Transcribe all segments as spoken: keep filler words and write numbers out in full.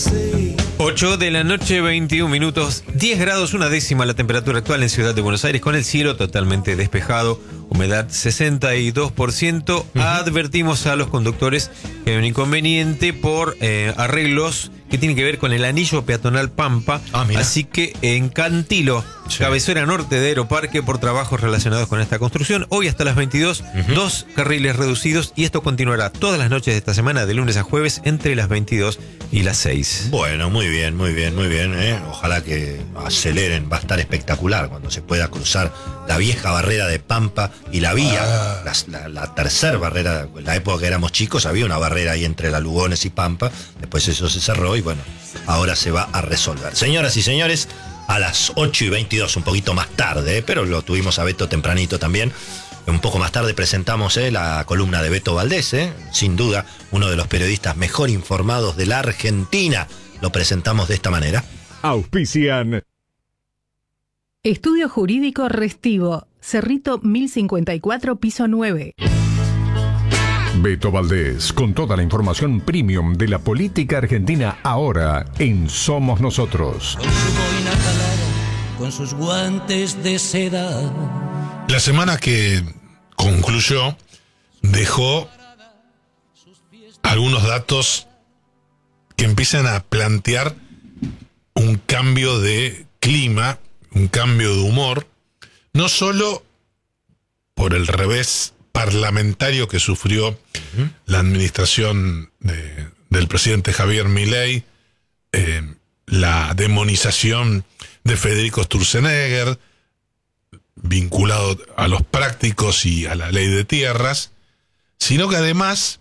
ocho de la noche, veintiún minutos, diez grados, una décima la temperatura actual en Ciudad de Buenos Aires, con el cielo totalmente despejado, humedad sesenta y dos por ciento. Uh-huh. Advertimos a los conductores que hay un inconveniente por eh, arreglos que tienen que ver con el anillo peatonal Pampa. Ah, así que en Cantilo, sí, cabecera norte de Aeroparque, por trabajos relacionados con esta construcción, hoy hasta las veintidós, uh-huh, dos carriles reducidos, y esto continuará todas las noches de esta semana, de lunes a jueves, entre las veintidós y las seis. Bueno, muy bien, muy bien, muy bien, ¿eh? Ojalá que aceleren, va a estar espectacular cuando se pueda cruzar la vieja barrera de Pampa y la vía, ah. la, la, la tercera barrera. En la época que éramos chicos había una barrera ahí entre la Lugones y Pampa, después eso se cerró y bueno, ahora se va a resolver. Señoras y señores, a las ocho y veintidós, un poquito más tarde, ¿eh? Pero lo tuvimos a Beto tempranito también. Un poco más tarde presentamos eh, la columna de Beto Valdés, eh, sin duda uno de los periodistas mejor informados de la Argentina. Lo presentamos de esta manera. Auspician Estudio Jurídico Restivo, Cerrito mil cincuenta y cuatro, piso nueve. Beto Valdés, con toda la información premium de la política argentina, ahora en Somos Nosotros. Con su boina calada, con sus guantes de seda. La semana que concluyó dejó algunos datos que empiezan a plantear un cambio de clima, un cambio de humor, no solo por el revés parlamentario que sufrió uh-huh. la administración de, del presidente Javier Milei, eh, la demonización de Federico Sturzenegger, vinculado a los prácticos y a la ley de tierras, sino que además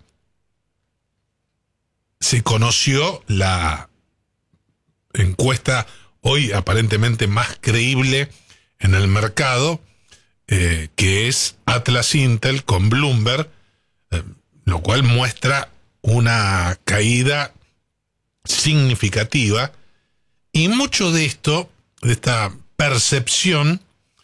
se conoció la encuesta hoy aparentemente más creíble en el mercado, eh, que es Atlas Intel con Bloomberg, eh, lo cual muestra una caída significativa, y mucho de esto, de esta percepción,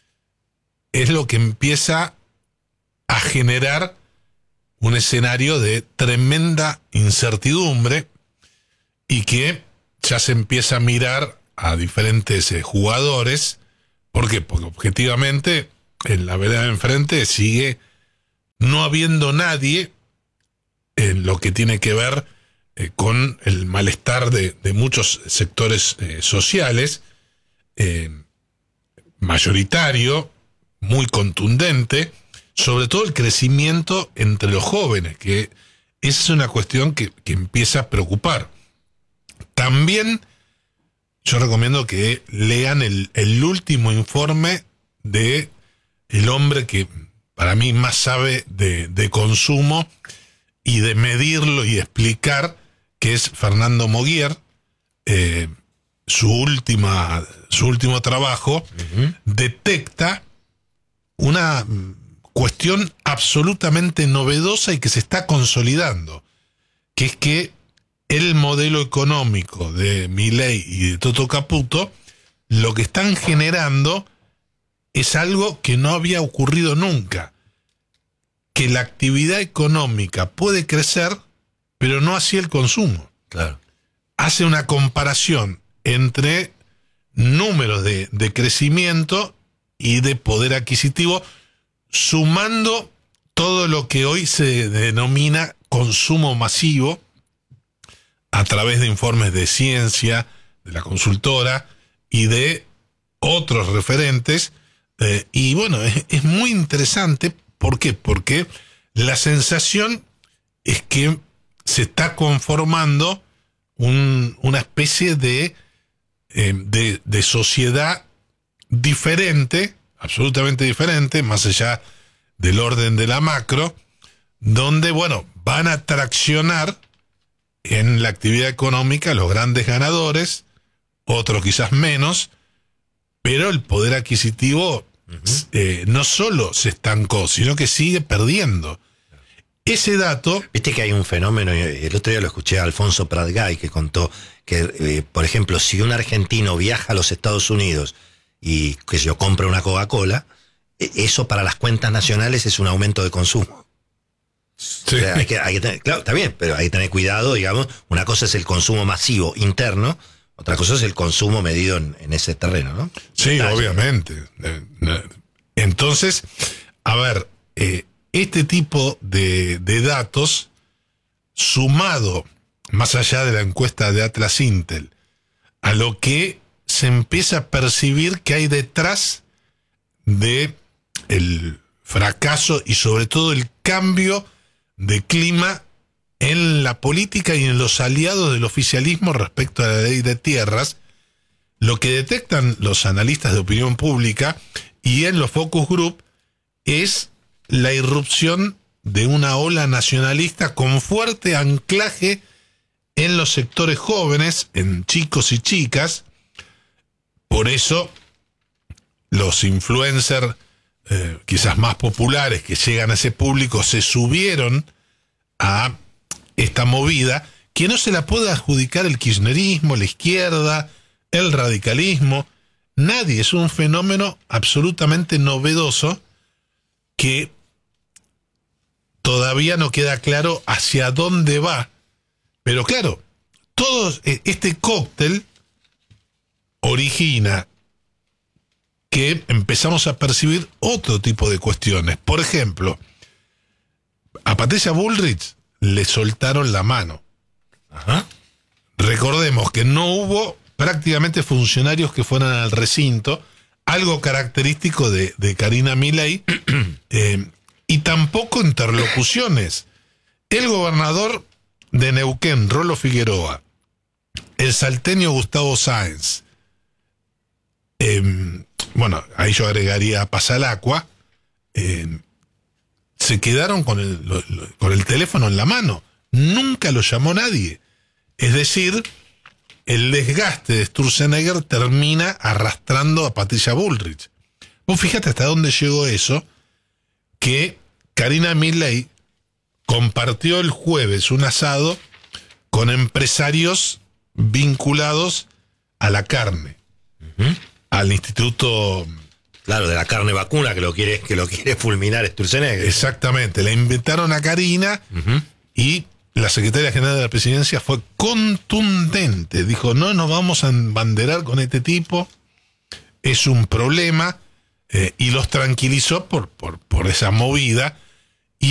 es lo que empieza a generar un escenario de tremenda incertidumbre y que ya se empieza a mirar a diferentes eh, jugadores. ¿Por qué? Porque objetivamente en la vereda de enfrente sigue no habiendo nadie en lo que tiene que ver eh, con el malestar de, de muchos sectores eh, sociales, eh, mayoritario, muy contundente, sobre todo el crecimiento entre los jóvenes, que esa es una cuestión que, que empieza a preocupar. También yo recomiendo que lean el, el último informe de el hombre que para mí más sabe de, de consumo y de medirlo y explicar, que es Fernando Moguier. Eh, su última, su último trabajo uh-huh. detecta una cuestión absolutamente novedosa y que se está consolidando, que es que el modelo económico de Milei y de Toto Caputo lo que están generando es algo que no había ocurrido nunca, que la actividad económica puede crecer, pero no así el consumo. Claro. Hace una comparación entre números de, de crecimiento y de poder adquisitivo, sumando todo lo que hoy se denomina consumo masivo a través de informes de ciencia, de la consultora y de otros referentes. Eh, y bueno, es, es muy interesante. ¿Por qué? Porque la sensación es que se está conformando un, una especie de, eh, de, de sociedad diferente, absolutamente diferente, más allá del orden de la macro, donde, bueno, van a traccionar en la actividad económica los grandes ganadores, otros quizás menos, pero el poder adquisitivo uh-huh. eh, no solo se estancó, sino que sigue perdiendo. Ese dato... Viste que hay un fenómeno, el otro día lo escuché a Alfonso Pratgay, que contó que, eh, por ejemplo, si un argentino viaja a los Estados Unidos y que yo compra una Coca-Cola, eso para las cuentas nacionales es un aumento de consumo. Sí. O sea, hay que, hay que tener, claro, está bien, pero hay que tener cuidado, digamos. Una cosa es el consumo masivo interno, otra cosa es el consumo medido en, en ese terreno, ¿no? Sí, Detalle. obviamente. Entonces, a ver, eh, este tipo de, de datos, sumado, más allá de la encuesta de Atlas Intel, a lo que se empieza a percibir que hay detrás de el fracaso y sobre todo el cambio de clima en la política y en los aliados del oficialismo respecto a la ley de tierras, lo que detectan los analistas de opinión pública y en los focus group es la irrupción de una ola nacionalista con fuerte anclaje en los sectores jóvenes, en chicos y chicas. Por eso los influencers eh, quizás más populares que llegan a ese público se subieron a esta movida, que no se la puede adjudicar el kirchnerismo, la izquierda, el radicalismo. Nadie, es un fenómeno absolutamente novedoso que todavía no queda claro hacia dónde va. Pero claro, todo este cóctel origina que empezamos a percibir otro tipo de cuestiones. Por ejemplo, a Patricia Bullrich le soltaron la mano. Ajá. Recordemos que no hubo prácticamente funcionarios que fueran al recinto, algo característico de, de Karina Milei, eh, y tampoco interlocuciones. El gobernador de Neuquén, Rolo Figueroa, el salteño Gustavo Sáenz, eh, bueno, ahí yo agregaría a Pasalacqua, eh, se quedaron con el, lo, lo, con el teléfono en la mano. Nunca lo llamó nadie. Es decir, el desgaste de Sturzenegger termina arrastrando a Patricia Bullrich. Vos fíjate hasta dónde llegó eso, que Karina Milei compartió el jueves un asado con empresarios vinculados a la carne, uh-huh. al Instituto... Claro, de la carne vacuna que lo quiere, que lo quiere fulminar Sturzenegger. Exactamente, le invitaron a Karina uh-huh. y la secretaria general de la presidencia fue contundente. Dijo, no nos vamos a embanderar con este tipo, es un problema, eh, y los tranquilizó por, por, por esa movida.